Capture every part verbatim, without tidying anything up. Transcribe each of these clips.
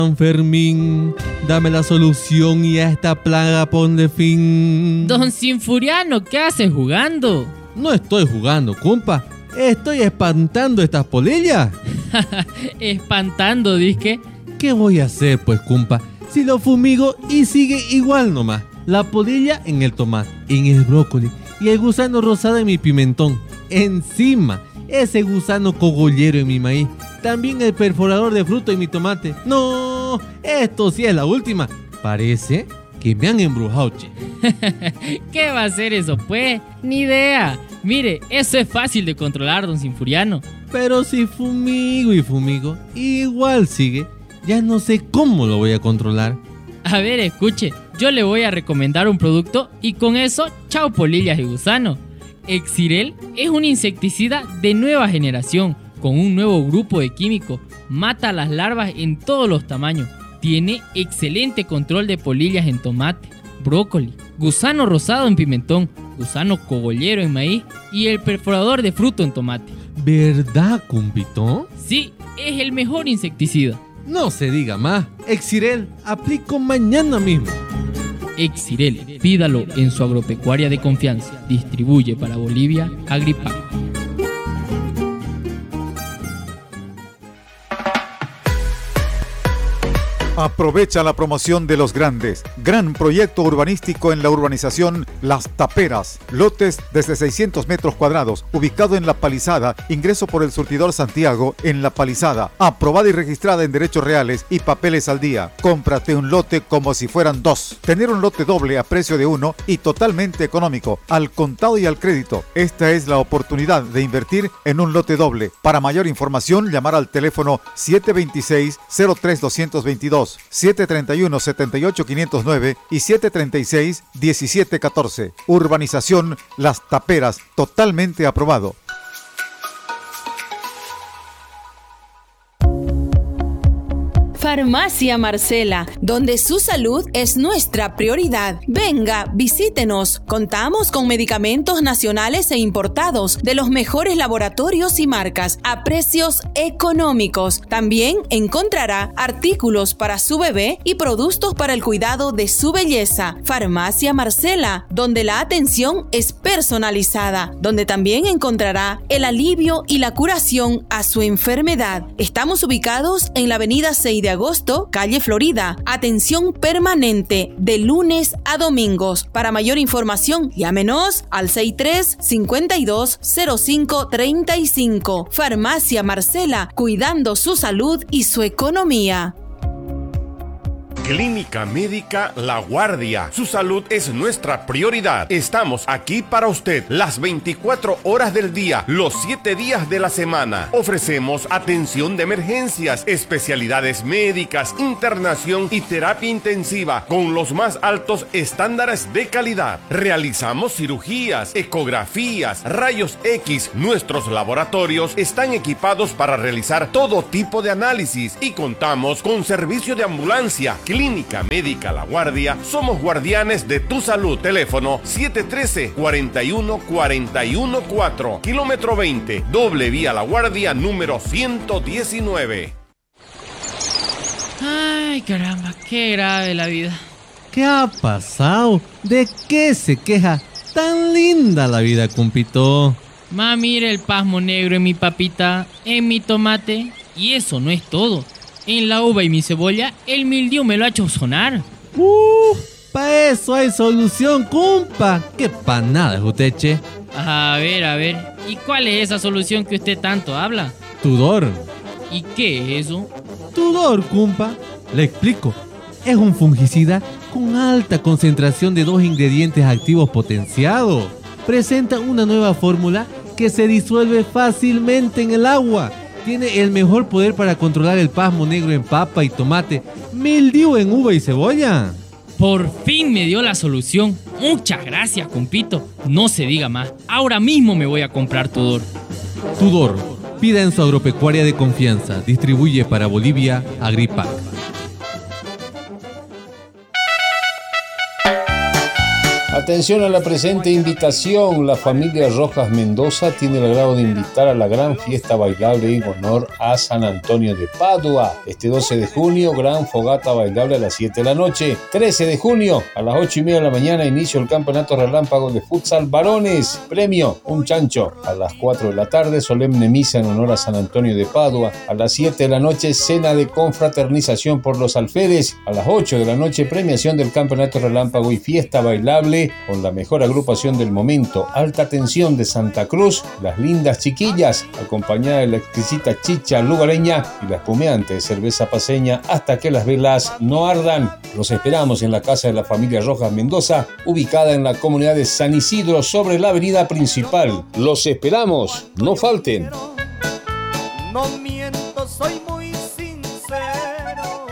San Fermín, dame la solución y a esta plaga ponle fin. Don Sinfuriano, ¿qué haces jugando? No estoy jugando, compa. Estoy espantando estas polillas. Espantando, disque. ¿Qué voy a hacer, pues, compa? Si lo fumigo y sigue igual nomás. La polilla en el tomate, en el brócoli y el gusano rosado en mi pimentón. Encima, ese gusano cogollero en mi maíz. También el perforador de fruto en mi tomate. No, esto sí es la última. Parece que me han embrujado, che. ¿Qué va a ser eso, pues? Ni idea. Mire, eso es fácil de controlar, don Sinfuriano. Pero si fumigo y fumigo, igual sigue. Ya no sé cómo lo voy a controlar. A ver, escuche, yo le voy a recomendar un producto y con eso, chao polillas y gusano. Exirel es un insecticida de nueva generación, con un nuevo grupo de químicos. Mata a las larvas en todos los tamaños. Tiene excelente control de polillas en tomate, brócoli, gusano rosado en pimentón, gusano cogollero en maíz y el perforador de fruto en tomate. ¿Verdad, compito? Sí, es el mejor insecticida. No se diga más. Exirel, aplico mañana mismo. Exirel, pídalo en su agropecuaria de confianza. Distribuye para Bolivia Agripac. Aprovecha la promoción de Los Grandes. Gran proyecto urbanístico en la urbanización Las Taperas. Lotes desde seiscientos metros cuadrados, ubicado en La Palizada, ingreso por el surtidor Santiago en La Palizada. Aprobada y registrada en derechos reales y papeles al día. Cómprate un lote como si fueran dos. Tener un lote doble a precio de uno y totalmente económico, al contado y al crédito. Esta es la oportunidad de invertir en un lote doble. Para mayor información, llamar al teléfono siete dos seis, cero tres dos dos dos. siete tres uno, siete ocho cinco cero nueve y siete tres seis, uno siete uno cuatro. Urbanización Las Taperas, totalmente aprobado. Farmacia Marcela, donde su salud es nuestra prioridad. Venga, visítenos. Contamos con medicamentos nacionales e importados de los mejores laboratorios y marcas a precios económicos. También encontrará artículos para su bebé y productos para el cuidado de su belleza. Farmacia Marcela, donde la atención es personalizada, donde también encontrará el alivio y la curación a su enfermedad. Estamos ubicados en la avenida seis de agosto, calle Florida. Atención permanente de lunes a domingos. Para mayor información, llámenos al sesenta y tres, cincuenta y dos, cero cinco, treinta y cinco. Farmacia Marcela, cuidando su salud y su economía. Clínica Médica La Guardia. Su salud es nuestra prioridad. Estamos aquí para usted las veinticuatro horas del día, los siete días de la semana. Ofrecemos atención de emergencias, especialidades médicas, internación y terapia intensiva con los más altos estándares de calidad. Realizamos cirugías, ecografías, rayos X. Nuestros laboratorios están equipados para realizar todo tipo de análisis y contamos con servicio de ambulancia. Clínica Médica La Guardia, somos guardianes de tu salud. Teléfono siete uno tres, cuatro uno, cuatro uno cuatro, kilómetro veinte, doble vía La Guardia número ciento diecinueve. Ay, caramba, qué grave la vida. ¿Qué ha pasado? ¿De qué se queja? Tan linda la vida, compito. Ma, mire el pasmo negro en mi papita, en mi tomate. Y eso no es todo. En la uva y mi cebolla, el mildiu me lo ha hecho sonar. Uh, pa' eso hay solución, compa. Qué panada es usted, che. A ver, a ver. ¿Y cuál es esa solución que usted tanto habla? Tudor. ¿Y qué es eso? Tudor, compa. Le explico. Es un fungicida con alta concentración de dos ingredientes activos potenciados. Presenta una nueva fórmula que se disuelve fácilmente en el agua. Tiene el mejor poder para controlar el pasmo negro en papa y tomate, mildiu en uva y cebolla. Por fin me dio la solución. Muchas gracias, compito. No se diga más. Ahora mismo me voy a comprar Tudor. Tudor, pida en su agropecuaria de confianza. Distribuye para Bolivia Agripac. Atención a la presente invitación. La familia Rojas Mendoza tiene el agrado de invitar a la gran fiesta bailable en honor a San Antonio de Padua. Este doce de junio, gran fogata bailable a las siete de la noche. trece de junio, a las ocho y media de la mañana, inicio el campeonato relámpago de futsal varones. Premio, un chancho. A las cuatro de la tarde, solemne misa en honor a San Antonio de Padua. A las siete de la noche, cena de confraternización por los alferes. A las ocho de la noche, premiación del campeonato relámpago y fiesta bailable con la mejor agrupación del momento, Alta Tensión de Santa Cruz, Las Lindas Chiquillas, acompañada de la exquisita chicha lugareña y la espumeante cerveza paceña hasta que las velas no ardan. Los esperamos en la casa de la familia Rojas Mendoza, ubicada en la comunidad de San Isidro sobre la avenida principal. Los esperamos, no falten. No miento, soy muy sincero.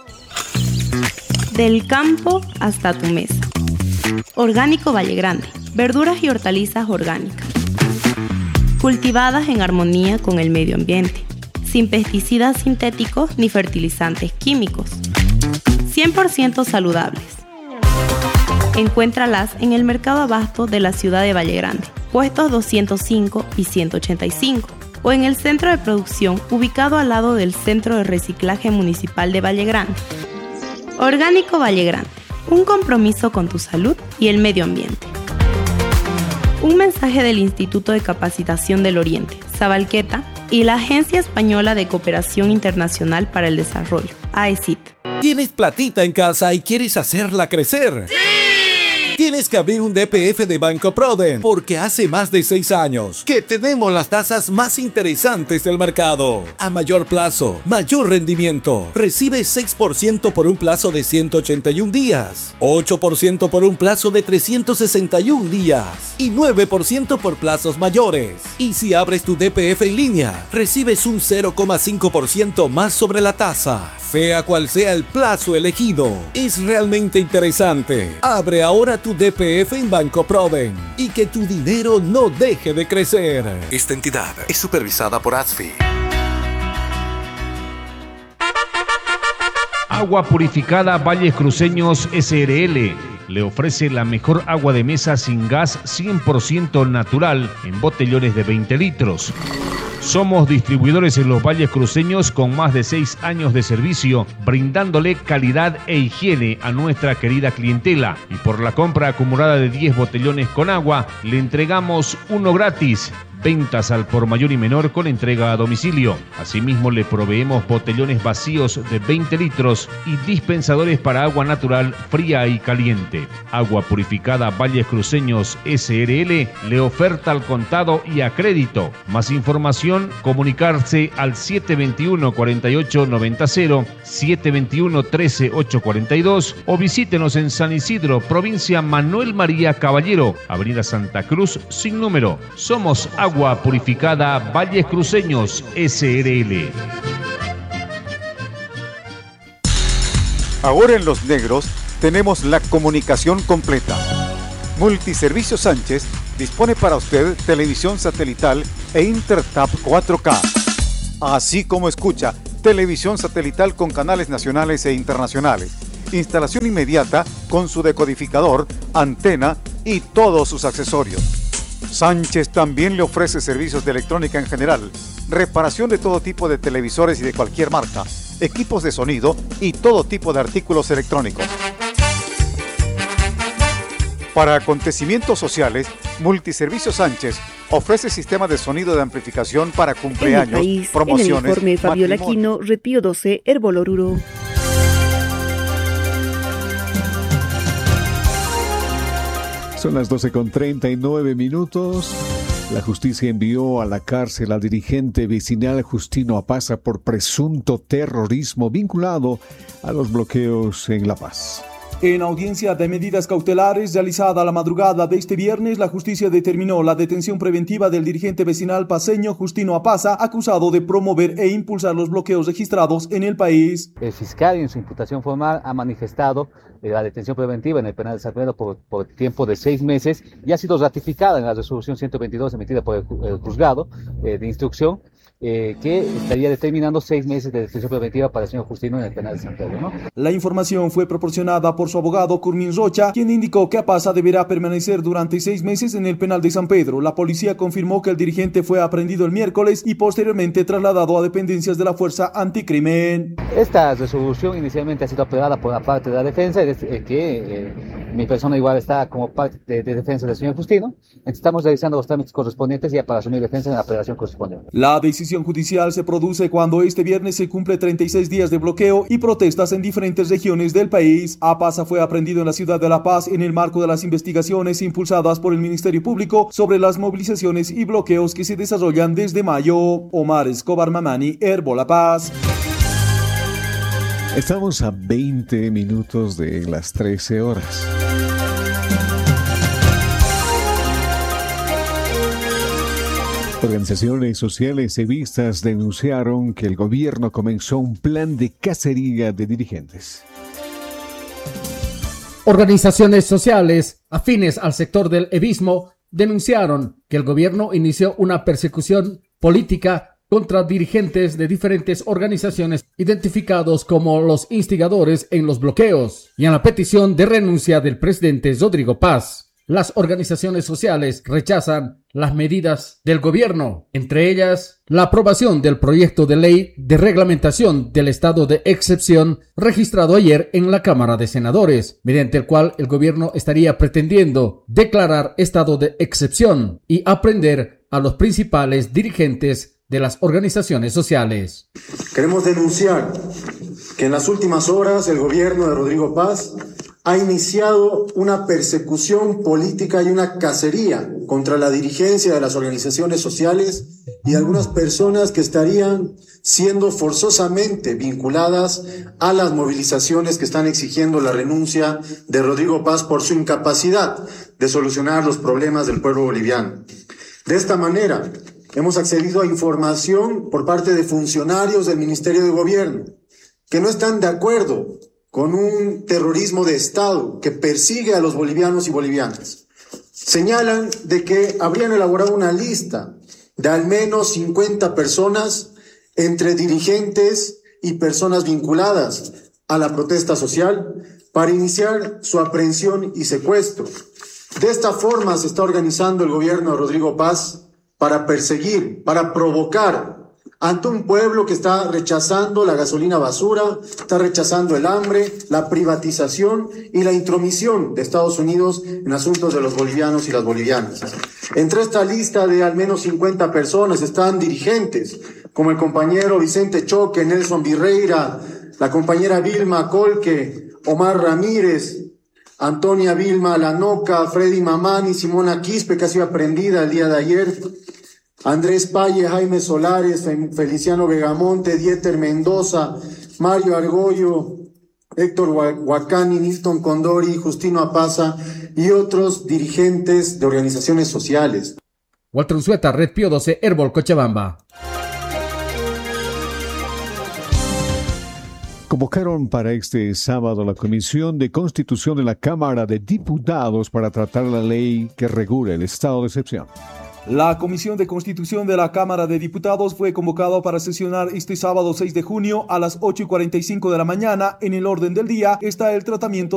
Del campo hasta tu mesa. Orgánico Valle Grande, verduras y hortalizas orgánicas, cultivadas en armonía con el medio ambiente, sin pesticidas sintéticos ni fertilizantes químicos, cien por ciento saludables. Encuéntralas en el Mercado Abasto de la ciudad de Valle Grande, puestos doscientos cinco y ciento ochenta y cinco, o en el centro de producción ubicado al lado del Centro de Reciclaje Municipal de Valle Grande. Orgánico Valle Grande. Un compromiso con tu salud y el medio ambiente. Un mensaje del Instituto de Capacitación del Oriente, Sabalqueta, y la Agencia Española de Cooperación Internacional para el Desarrollo, A E C I T. ¿Tienes platita en casa y quieres hacerla crecer? ¡Sí! Tienes que abrir un D P F de Banco Proden, porque hace más de seis años que tenemos las tasas más interesantes del mercado. A mayor plazo, mayor rendimiento. Recibe seis por ciento por un plazo de ciento ochenta y un días, ocho por ciento por un plazo de trescientos sesenta y un días y nueve por ciento por plazos mayores. Y si abres tu D P F en línea, recibes un cero coma cinco por ciento más sobre la tasa. Sea cual sea el plazo elegido, es realmente interesante. Abre ahora tu D P F en Banco Proden y que tu dinero no deje de crecer. Esta entidad es supervisada por A S F I. Agua Purificada Valles Cruceños S R L le ofrece la mejor agua de mesa sin gas cien por ciento natural en botellones de veinte litros. Somos distribuidores en los Valles Cruceños con más de seis años de servicio, brindándole calidad e higiene a nuestra querida clientela. Y por la compra acumulada de diez botellones con agua, le entregamos uno gratis. Ventas al por mayor y menor con entrega a domicilio. Asimismo, le proveemos botellones vacíos de veinte litros y dispensadores para agua natural fría y caliente. Agua Purificada Valles Cruceños S R L le oferta al contado y a crédito. Más información, comunicarse al siete dos uno, cuatro ocho nueve cero, siete dos uno, trece, ochocientos cuarenta y dos o visítenos en San Isidro, provincia Manuel María Caballero, Avenida Santa Cruz, sin número. Somos Agua Purificada Valles Cruceños S R L. Ahora en Los Negros tenemos la comunicación completa. Multiservicio Sánchez dispone para usted televisión satelital e Intertap cuatro K. Así como escucha, televisión satelital con canales nacionales e internacionales. Instalación inmediata con su decodificador, antena y todos sus accesorios. Sánchez también le ofrece servicios de electrónica en general, reparación de todo tipo de televisores y de cualquier marca, equipos de sonido y todo tipo de artículos electrónicos. Para acontecimientos sociales, Multiservicio Sánchez ofrece sistema de sonido de amplificación para cumpleaños, en el país, promociones, en el informe Fabiola Aquino, Retiro doce, Herboloruro. Son las doce con treinta y nueve minutos. La justicia envió a la cárcel al dirigente vecinal Justino Apaza por presunto terrorismo vinculado a los bloqueos en La Paz. En audiencia de medidas cautelares realizada la madrugada de este viernes, la justicia determinó la detención preventiva del dirigente vecinal paceño Justino Apaza, acusado de promover e impulsar los bloqueos registrados en el país. El fiscal en su imputación formal ha manifestado la detención preventiva en el penal de San Pedro por, por tiempo de seis meses y ha sido ratificada en la resolución ciento veintidós emitida por el, el juzgado eh, de instrucción, eh, que estaría determinando seis meses de detención preventiva para el señor Justino en el penal de San Pedro, ¿no? La información fue proporcionada por su abogado Curmin Rocha, quien indicó que Apaza deberá permanecer durante seis meses en el penal de San Pedro. La policía confirmó que el dirigente fue aprehendido el miércoles y posteriormente trasladado a dependencias de la Fuerza Anticrimen. Esta resolución inicialmente ha sido aprobada por la parte de la defensa, es, eh, que eh, mi persona igual está como parte de, de defensa del señor Justino. Estamos realizando los trámites correspondientes ya para asumir defensa en la apelación correspondiente. La decisión judicial se produce cuando este viernes se cumple treinta y seis días de bloqueo y protestas en diferentes regiones del país. Apaza fue aprendido en la ciudad de La Paz en el marco de las investigaciones impulsadas por el Ministerio Público sobre las movilizaciones y bloqueos que se desarrollan desde mayo. Omar Escobar Mamani, Herbo La Paz. Estamos a veinte minutos de las trece horas. Organizaciones sociales evistas denunciaron que el gobierno comenzó un plan de cacería de dirigentes. Organizaciones sociales afines al sector del evismo denunciaron que el gobierno inició una persecución política contra dirigentes de diferentes organizaciones identificados como los instigadores en los bloqueos y en la petición de renuncia del presidente Rodrigo Paz. Las organizaciones sociales rechazan las medidas del gobierno, entre ellas la aprobación del proyecto de ley de reglamentación del estado de excepción registrado ayer en la Cámara de Senadores, mediante el cual el gobierno estaría pretendiendo declarar estado de excepción y aprehender a los principales dirigentes de las organizaciones sociales. Queremos denunciar que en las últimas horas el gobierno de Rodrigo Paz ha iniciado una persecución política y una cacería contra la dirigencia de las organizaciones sociales y algunas personas que estarían siendo forzosamente vinculadas a las movilizaciones que están exigiendo la renuncia de Rodrigo Paz por su incapacidad de solucionar los problemas del pueblo boliviano. De esta manera, hemos accedido a información por parte de funcionarios del Ministerio de Gobierno que no están de acuerdo con un terrorismo de Estado que persigue a los bolivianos y bolivianas. Señalan de que habrían elaborado una lista de al menos cincuenta personas entre dirigentes y personas vinculadas a la protesta social para iniciar su aprehensión y secuestro. De esta forma se está organizando el gobierno de Rodrigo Paz para perseguir, para provocar ante un pueblo que está rechazando la gasolina basura, está rechazando el hambre, la privatización y la intromisión de Estados Unidos en asuntos de los bolivianos y las bolivianas. Entre esta lista de al menos cincuenta personas están dirigentes como el compañero Vicente Choque, Nelson Virreira, la compañera Vilma Colque, Omar Ramírez, Antonia Vilma Lanoca, Freddy Mamani, Simona Quispe, que ha sido aprendida el día de ayer, Andrés Paye, Jaime Solares, Feliciano Vegamonte, Dieter Mendoza, Mario Argoyo, Héctor Huacani, Nilton Condori, Justino Apaza y otros dirigentes de organizaciones sociales. Walter Unzueta, Red Pío doce, Herbol, Cochabamba. Convocaron para este sábado la Comisión de Constitución de la Cámara de Diputados para tratar la ley que regula el estado de excepción. La Comisión de Constitución de la Cámara de Diputados fue convocada para sesionar este sábado seis de junio a las ocho y cuarenta y cinco de la mañana. En el orden del día está el tratamiento